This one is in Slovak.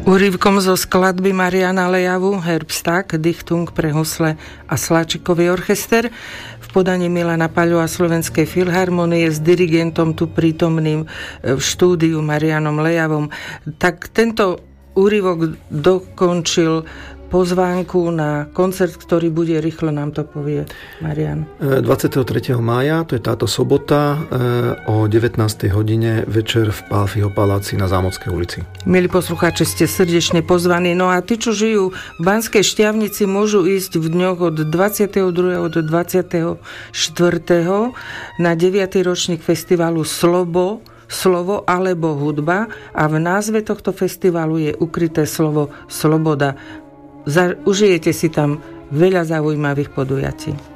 Úryvkom zo skladby Mariana Lejavu Herbsttag, Dichtung pre husle a Sláčikový orchester v podaní Milana Paľu a Slovenskej filharmonie s dirigentom tu prítomným v štúdiu Marianom Lejavom. Tak tento úryvok dokončil pozvánku na koncert, ktorý bude, rýchlo nám to povie Marian. 23. mája, to je táto sobota, o 19. hodine večer v Pálfiho paláci na Zámodskej ulici. Milí poslucháči, ste srdečne pozvaní. No a tí, čo žijú v Banskej Štiavnici, môžu ísť v dňoch od 22. do 24. na 9. ročník festivalu Slovo alebo hudba a v názve tohto festivalu je ukryté slovo Sloboda. Užijete si tam veľa zaujímavých podujatí.